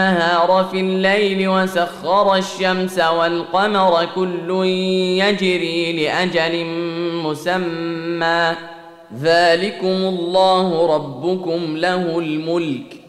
النهار في الليل وسخر الشمس والقمر كل يجري لأجل مسمى ذلكم الله ربكم له الملك